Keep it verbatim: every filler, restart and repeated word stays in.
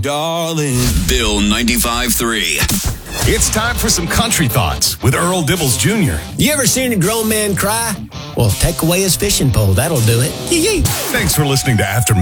Darling. Bill ninety-five three. It's time for some country thoughts with Earl Dibbles Junior You ever seen a grown man cry? Well, take away his fishing pole. That'll do it. Yee-yee. Thanks for listening to After